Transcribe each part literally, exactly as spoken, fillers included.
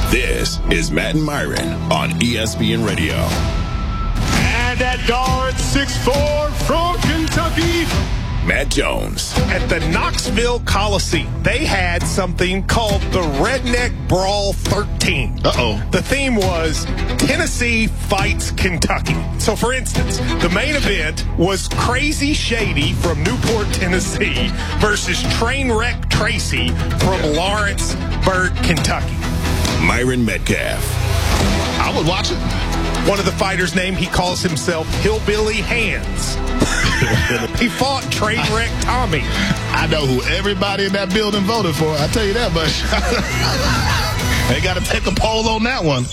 This is Matt and Myron on E S P N Radio. And at guard, six foot four from Kentucky, Matt Jones. At the Knoxville Coliseum, they had something called the Redneck Brawl thirteen. Uh-oh. The theme was Tennessee fights Kentucky. So, for instance, the main event was Crazy Shady from Newport, Tennessee versus Trainwreck Tracy from Lawrenceburg, Kentucky. Myron Metcalf. I would watch it. One of the fighters' name, he calls himself Hillbilly Hands. He fought Trainwreck Tommy. I know who everybody in that building voted for. I tell you that much. They got to take a poll on that one.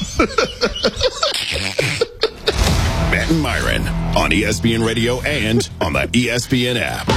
Matt and Myron on E S P N Radio and on the E S P N app.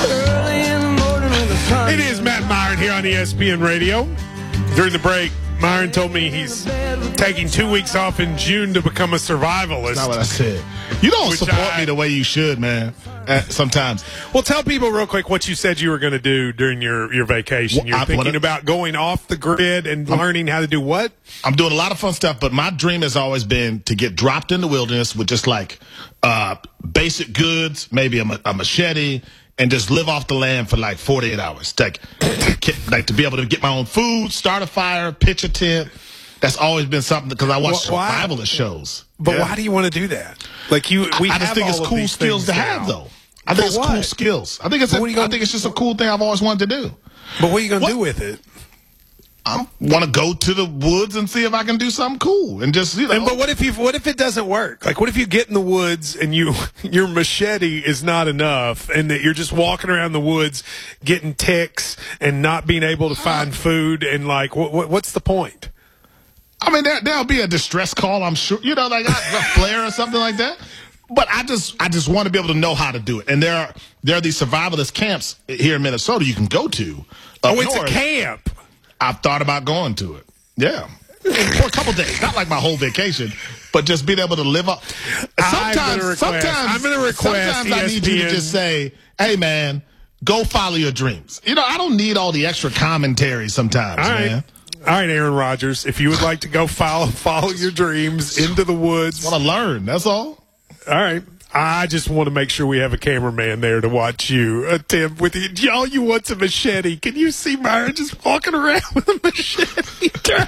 It is Matt Myron here on E S P N Radio. During the break, Myron told me he's taking two weeks off in June to become a survivalist. That's not what I said. You don't Which support I, me the way you should, man. Uh, sometimes. Well, tell people real quick what you said you were going to do during your, your vacation. Well, You're I, thinking I, about going off the grid and I'm, learning how to do what? I'm doing a lot of fun stuff, but my dream has always been to get dropped in the wilderness with just like uh, basic goods, maybe a, a machete, and just live off the land for like forty-eight hours. Like, like to be able to get my own food, start a fire, pitch a tent. That's always been something because I watch well, survivalist shows. But yeah. why do you want to do that? Like you, we I, I have just think all it's of cool these skills to things have, now. though. I think For it's what? cool skills. I think it's. A, But what are you gonna- I think it's just a cool thing I've always wanted to do. But what are you going to What? do with it? I want to go to the woods and see if I can do something cool and just you know. And, but what if you? What if it doesn't work? Like, what if you get in the woods and you your machete is not enough, and that you're just walking around the woods getting ticks and not being able to find food, and like, what, what what's the point? I mean, there, there'll be a distress call, I'm sure. You know, like a flare or something like that. But I just, I just want to be able to know how to do it. And there are, there are these survivalist camps here in Minnesota you can go to. Oh, it's north. a camp. I've thought about going to it. Yeah. For a couple days. Not like my whole vacation, but just being able to live up. I'm Sometimes, gonna request, sometimes, I'm going to request sometimes I need you to just say, hey, man, go follow your dreams. You know, I don't need all the extra commentary sometimes, All right. man. All right, Aaron Rodgers, if you would like to go follow follow your dreams into the woods. I want to learn. That's all. All right. I just want to make sure we have a cameraman there to watch you attempt with you. Y'all, you want a machete. Can you see Myron just walking around with a machete?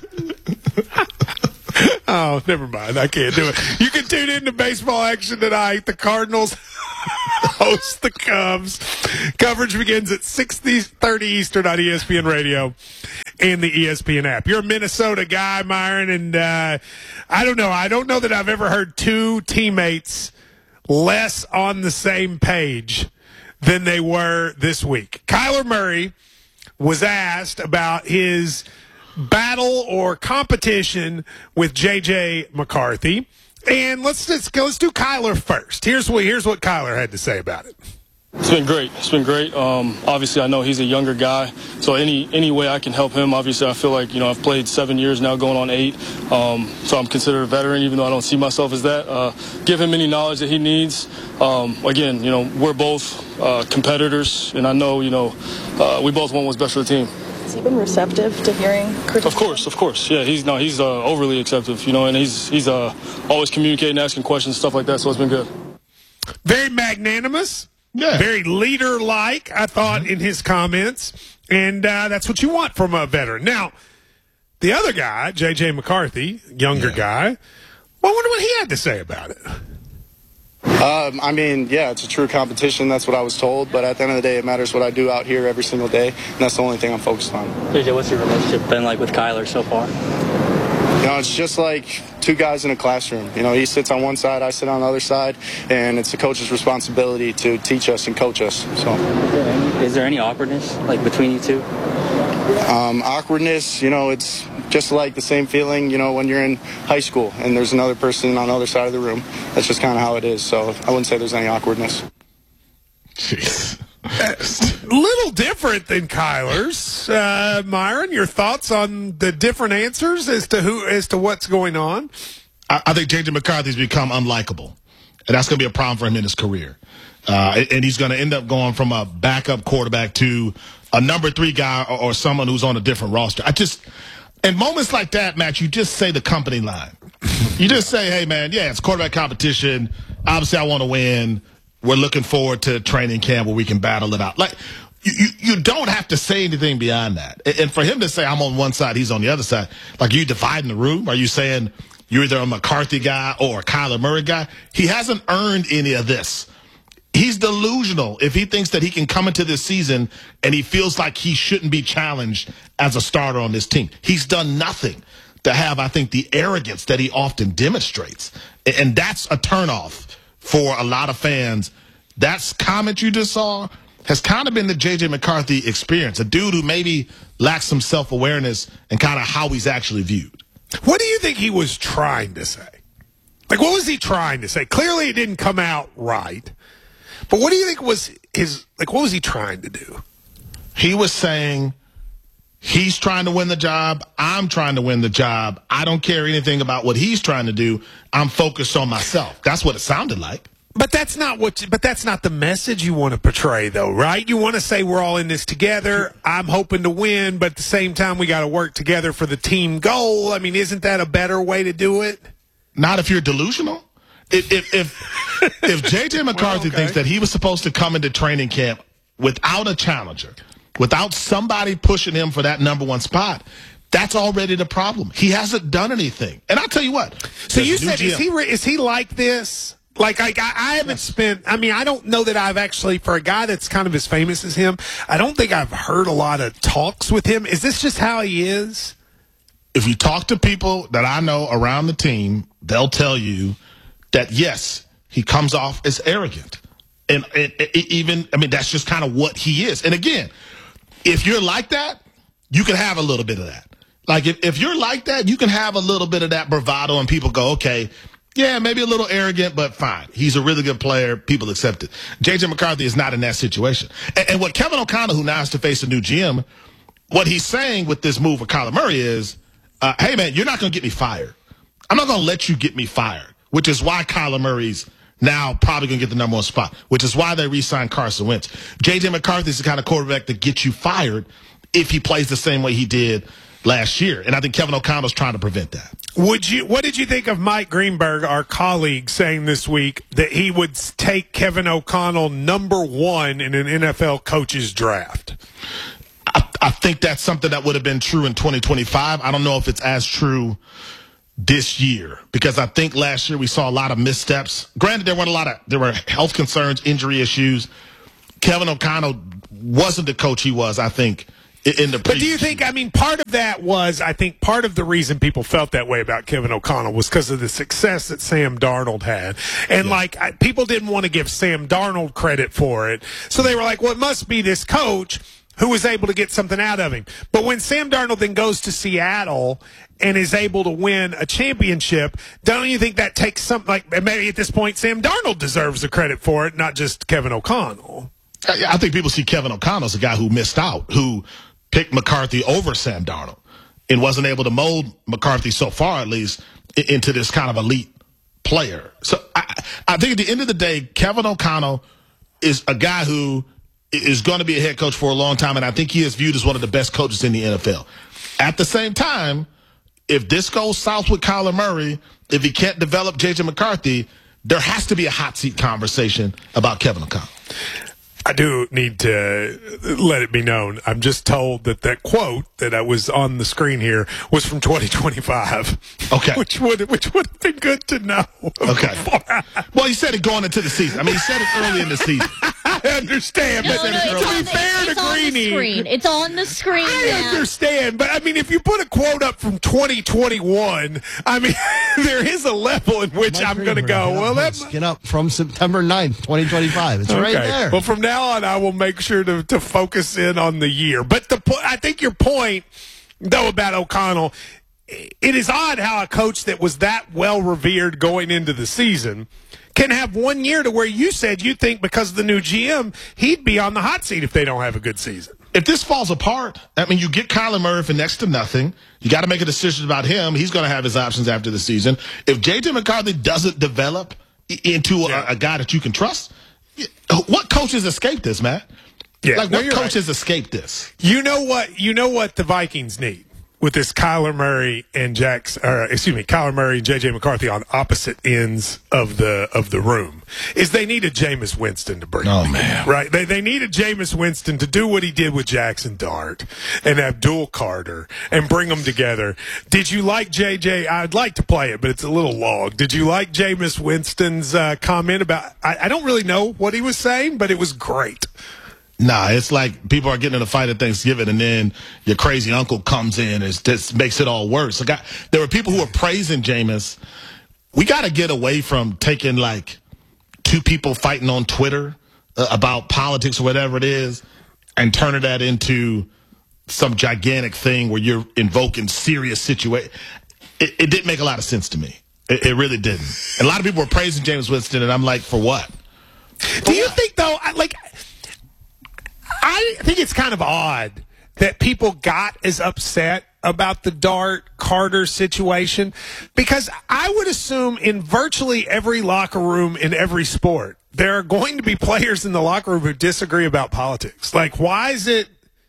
Oh, never mind. I can't do it. You can tune in to baseball action tonight. The Cardinals host the Cubs. Coverage begins at six thirty Eastern on E S P N Radio and the E S P N app. You're a Minnesota guy, Myron, and uh, I don't know. I don't know that I've ever heard two teammates less on the same page than they were this week. Kyler Murray was asked about his battle or competition with J J McCarthy. And let's let's go. Let's do Kyler first. Here's what here's what Kyler had to say about it. It's been great. It's been great. Um, obviously, I know he's a younger guy, so any any way I can help him. Obviously, I feel like you know I've played seven years now, going on eight. Um, so I'm considered a veteran, even though I don't see myself as that. Uh, give him any knowledge that he needs. Um, again, you know we're both uh, competitors, and I know you know uh, we both want what's best for the team. Has he been receptive to hearing criticism? Of course, of course. Yeah, he's no, he's uh, overly acceptive, you know, and he's he's uh, always communicating, asking questions, stuff like that. So it's been good. Very magnanimous. Yeah. Very leader-like, I thought, mm-hmm. in his comments. And uh, that's what you want from a veteran. Now, the other guy, J J McCarthy, younger yeah. guy, well, I wonder what he had to say about it. Um, I mean, yeah, it's a true competition. That's what I was told. But at the end of the day, it matters what I do out here every single day. And that's the only thing I'm focused on. J J, what's your relationship been like with Kyler so far? You know, it's just like two guys in a classroom. You know, he sits on one side, I sit on the other side, and it's the coach's responsibility to teach us and coach us. So, is there any, is there any awkwardness like between you two? Um, awkwardness, you know, it's just like the same feeling, you know, when you're in high school and there's another person on the other side of the room. That's just kind of how it is. So I wouldn't say there's any awkwardness. Jeez. Little different than Kyler's. Uh, Myron, your thoughts on the different answers as to who, as to what's going on? I, I think J J McCarthy's become unlikable, and that's going to be a problem for him in his career. Uh, and he's going to end up going from a backup quarterback to a number three guy or, or someone who's on a different roster. I just, In moments like that, Matt, you just say the company line. You just say, hey, man, yeah, it's quarterback competition. Obviously, I want to win. We're looking forward to training camp where we can battle it out. Like, you, you, you don't have to say anything beyond that. And for him to say, I'm on one side, he's on the other side, like, are you dividing the room? Are you saying you're either a McCarthy guy or a Kyler Murray guy? He hasn't earned any of this. He's delusional if he thinks that he can come into this season and he feels like he shouldn't be challenged as a starter on this team. He's done nothing to have, I think, the arrogance that he often demonstrates. And that's a turnoff for a lot of fans. That comment you just saw has kind of been the J J McCarthy experience, a dude who maybe lacks some self-awareness and kind of how he's actually viewed. What do you think he was trying to say? Like, what was he trying to say? Clearly it didn't come out right. But what do you think was his, like, what was he trying to do? He was saying he's trying to win the job. I'm trying to win the job. I don't care anything about what he's trying to do. I'm focused on myself. That's what it sounded like. But that's not what. But that's not the message you want to portray, though, right? You want to say we're all in this together. I'm hoping to win, but at the same time, we got to work together for the team goal. I mean, isn't that a better way to do it? Not if you're delusional. If if if, if J J McCarthy well, okay. thinks that he was supposed to come into training camp without a challenger, without somebody pushing him for that number one spot, that's already the problem. He hasn't done anything. And I'll tell you what. So you said, is he is he like this? Like, I, I haven't spent, I mean, I don't know that I've actually, for a guy that's kind of as famous as him, I don't think I've heard a lot of talks with him. Is this just how he is? If you talk to people that I know around the team, they'll tell you that, yes, he comes off as arrogant. And, and, and even, I mean, that's just kind of what he is. And again, if you're like that, you can have a little bit of that. Like, if, if you're like that, you can have a little bit of that bravado and people go, okay, yeah, maybe a little arrogant, but fine. He's a really good player. People accept it. J J McCarthy is not in that situation. And, and what Kevin O'Connell, who now has to face a new G M, what he's saying with this move for Kyler Murray is, uh, hey, man, you're not going to get me fired. I'm not going to let you get me fired, which is why Kyler Murray's now probably going to get the number one spot, which is why they re-signed Carson Wentz. J J McCarthy is the kind of quarterback that gets you fired if he plays the same way he did last year. And I think Kevin O'Connell's trying to prevent that. Would you? What did you think of Mike Greenberg, our colleague, saying this week that he would take Kevin O'Connell number one in an N F L coach's draft? I, I think that's something that would have been true in twenty twenty-five. I don't know if it's as true this year, because I think last year we saw a lot of missteps. Granted, there weren't a lot of there were health concerns, injury issues. Kevin O'Connell wasn't the coach he was, I think, in the But do you think, I mean, part of that was, I think part of the reason people felt that way about Kevin O'Connell was because of the success that Sam Darnold had. And, yeah. like, I, people didn't want to give Sam Darnold credit for it. So they were like, well, it must be this coach who was able to get something out of him. But when Sam Darnold then goes to Seattle and is able to win a championship, don't you think that takes some, like, maybe at this point Sam Darnold deserves the credit for it, not just Kevin O'Connell? I, I think people see Kevin O'Connell as a guy who missed out, who picked McCarthy over Sam Darnold and wasn't able to mold McCarthy so far, at least, into this kind of elite player. So I, I think at the end of the day, Kevin O'Connell is a guy who is going to be a head coach for a long time, and I think he is viewed as one of the best coaches in the N F L. At the same time, if this goes south with Kyler Murray, if he can't develop J J McCarthy, there has to be a hot seat conversation about Kevin O'Connell. I do need to let it be known. I'm just told that that quote that I was on the screen here was from twenty twenty-five. Okay. Which would which would have been good to know. Okay. Well, he said it going into the season. I mean, he said it early in the season. I understand. No, but no, to be fair to Greeny, it's on the screen. I now. understand. But, I mean, if you put a quote up from twenty twenty-one, I mean, there is a level in which Mike I'm going to go, get well, up, that get up from September ninth, twenty twenty-five. It's okay. right there. Well, from now on, I will make sure to, to focus in on the year. But the po- I think your point, though, about O'Connell, it is odd how a coach that was that well revered going into the season can have one year to where you said you think because of the new G M, he'd be on the hot seat if they don't have a good season. If this falls apart, I mean, you get Kyler Murray for next to nothing. You got to make a decision about him. He's going to have his options after the season. If J J McCarthy doesn't develop into yeah. a, a guy that you can trust, what coaches escape this, man? Yeah, like, no, what coaches right. escape this? You know what? You know what the Vikings need. with this Kyler Murray and Jack's, or excuse me, Kyler Murray and J J McCarthy on opposite ends of the of the room is they need a Jameis Winston to bring. Oh them, man, right? They they need a Jameis Winston to do what he did with Jackson Dart and Abdul Carter and bring them together. Did you like J J? I'd like to play it, but it's a little long. Did you like Jameis Winston's uh, comment about? I, I don't really know what he was saying, but it was great. Nah, it's like people are getting in a fight at Thanksgiving, and then your crazy uncle comes in and just makes it all worse. Like I, there were people who were praising Jameis. We got to get away from taking like two people fighting on Twitter uh, about politics or whatever it is and turning that into some gigantic thing where you're invoking serious situation. It, it didn't make a lot of sense to me. It, it really didn't. And a lot of people were praising Jameis Winston, and I'm like, for what? For Do you what? think, though, I- like... I think it's kind of odd that people got as upset about the Dart Carter situation because I would assume in virtually every locker room in every sport, there are going to be players in the locker room who disagree about politics. Like, why is it,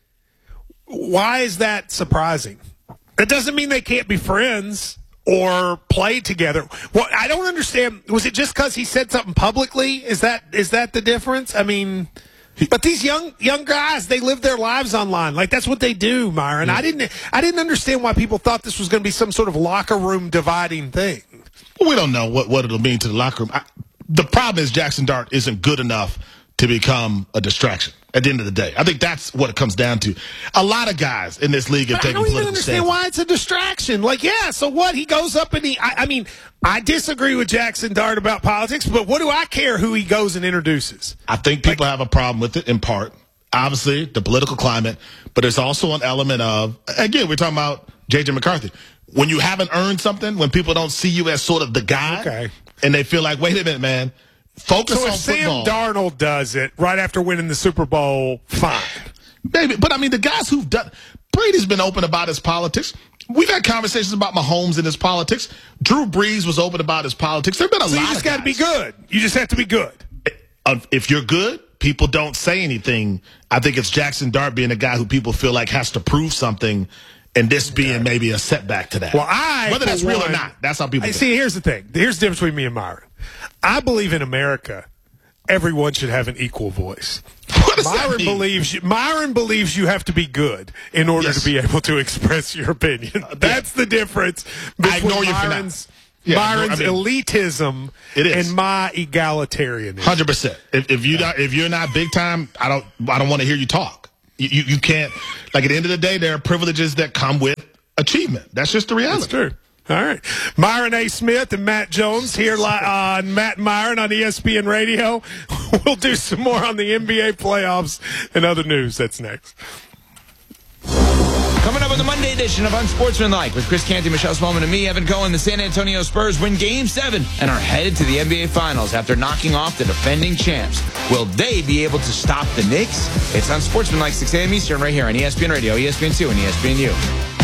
why is that surprising? It doesn't mean they can't be friends or play together. Well, I don't understand. Was it just because he said something publicly? Is that is that the difference? I mean... But these young young guys, they live their lives online. Like, that's what they do, Myron. I didn't I didn't understand why people thought this was going to be some sort of locker room dividing thing. Well, we don't know what, what it'll mean to the locker room. I, the problem is Jackson Dart isn't good enough to become a distraction at the end of the day. I think that's what it comes down to. A lot of guys in this league have But taken I don't even political understand stances. why it's a distraction. Like, yeah, so what? He goes up and he, I, I mean, I disagree with Jackson Dart about politics, but what do I care who he goes and introduces? I think people like, have a problem with it in part. Obviously, the political climate, but there's also an element of, again, we're talking about J J McCarthy. When you haven't earned something, when people don't see you as sort of the guy, okay. and they feel like, wait a minute, man, focus so on if Sam football. Darnold does it right after winning the Super Bowl, fine. Maybe, but I mean, the guys who've done, Brady's been open about his politics. We've had conversations about Mahomes and his politics. Drew Brees was open about his politics. There've been a so lot you just of got to be good. You just have to be good. If you're good, people don't say anything. I think it's Jackson Dart being a guy who people feel like has to prove something, and this being maybe a setback to that. Well, I whether that's real one, or not, that's how people I, think. see. Here's the thing. Here's the difference between me and Myron. I believe in America, everyone should have an equal voice. What does that Myron mean? believes you, Myron believes you have to be good in order Yes. to be able to express your opinion. That's the difference I between ignore you for Myron's, Yeah, Myron's I mean, elitism it is. and my egalitarianism. Hundred percent. If, if you not, if you're not big time, I don't I don't want to hear you talk. You, you you can't. Like at the end of the day, there are privileges that come with achievement. That's just the reality. That's true. All right. Myron A. Smith and Matt Jones here li- on Matt and Myron on E S P N Radio. We'll do some more on the N B A playoffs and other news. That's next. Coming up on the Monday edition of Unsportsmanlike with Chris Canty, Michelle Smallman, and me, Evan Cohen, the San Antonio Spurs win Game seven and are headed to the N B A Finals after knocking off the defending champs. Will they be able to stop the Knicks? It's Unsportsmanlike, six a.m. Eastern, right here on E S P N Radio, E S P N two, and E S P N U.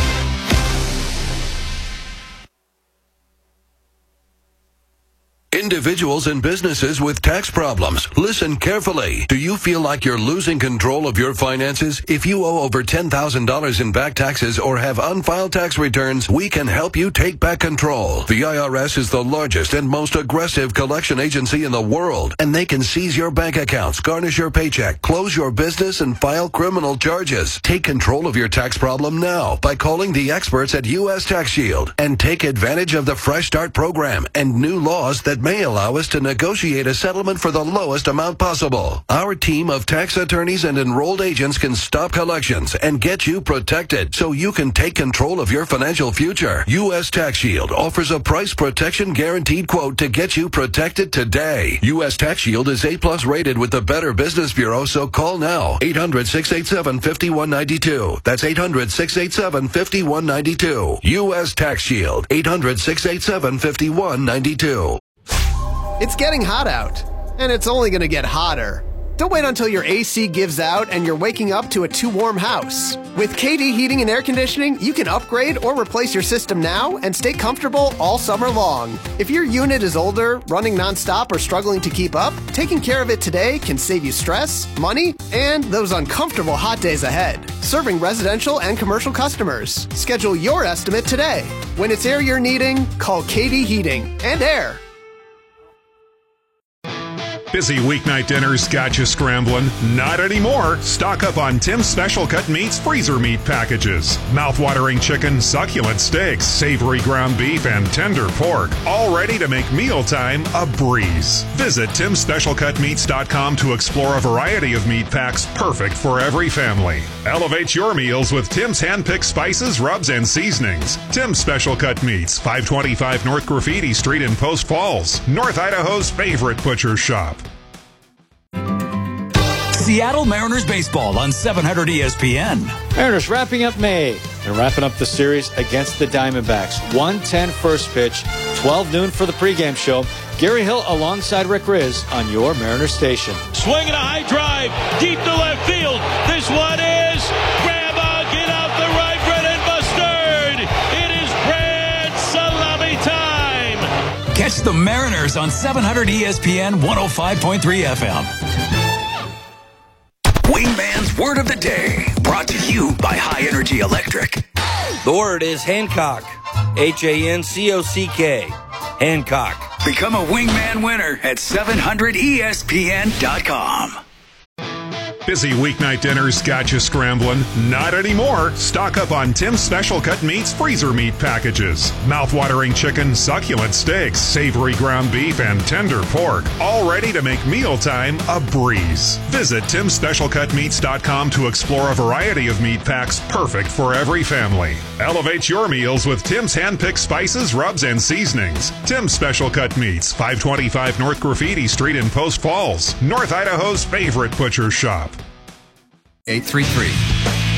Individuals and businesses with tax problems, listen carefully. Do you feel like you're losing control of your finances? If you owe over ten thousand dollars in back taxes or have unfiled tax returns, we can help you take back control. The I R S is the largest and most aggressive collection agency in the world, and they can seize your bank accounts, garnish your paycheck, close your business, and file criminal charges. Take control of your tax problem now by calling the experts at U S Tax Shield and take advantage of the Fresh Start program and new laws that may allow us to negotiate a settlement for the lowest amount possible. Our team of tax attorneys and enrolled agents can stop collections and get you protected so you can take control of your financial future. U S Tax Shield offers a price protection guaranteed quote to get you protected today. U S Tax Shield is A plus rated with the Better Business Bureau, so call now. eight hundred, six eight seven, five one nine two. That's eight hundred, six eight seven, five one nine two. U S Tax Shield. eight hundred, six eight seven, five one nine two. It's getting hot out, and it's only going to get hotter. Don't wait until your A C gives out and you're waking up to a too warm house. With K D Heating and Air Conditioning, you can upgrade or replace your system now and stay comfortable all summer long. If your unit is older, running nonstop, or struggling to keep up, taking care of it today can save you stress, money, and those uncomfortable hot days ahead. Serving residential and commercial customers. Schedule your estimate today. When it's air you're needing, call K D Heating and Air. Busy weeknight dinners got you scrambling? Not anymore. Stock up on Tim's Special Cut Meats freezer meat packages. Mouth-watering chicken, succulent steaks, savory ground beef, and tender pork. All ready to make mealtime a breeze. Visit Tims Special Cut Meats dot com to explore a variety of meat packs perfect for every family. Elevate your meals with Tim's hand-picked spices, rubs, and seasonings. Tim's Special Cut Meats, five twenty-five North Graffiti Street in Post Falls, North Idaho's favorite butcher shop. Seattle Mariners baseball on seven hundred E S P N. Mariners wrapping up May and wrapping up the series against the Diamondbacks. one ten first pitch, twelve noon for the pregame show. Gary Hill alongside Rick Riz on your Mariners station. Swinging a high drive deep to left field. This one is grab a get out the right, Brennan Mustard. It is Brad Salami time. Catch the Mariners on seven hundred E S P N one oh five point three F M. Wingman's Word of the Day, brought to you by High Energy Electric. The word is Hancock. H A N C O C K. Hancock. Become a Wingman winner at seven hundred E S P N dot com. Busy weeknight dinners got you scrambling? Not anymore. Stock up on Tim's Special Cut Meats freezer meat packages. Mouth-watering chicken, succulent steaks, savory ground beef, and tender pork. All ready to make mealtime a breeze. Visit Tims Special Cut Meats dot com to explore a variety of meat packs perfect for every family. Elevate your meals with Tim's hand-picked spices, rubs, and seasonings. Tim's Special Cut Meats, five twenty-five North Graffiti Street in Post Falls, North Idaho's favorite butcher shop. eight three three.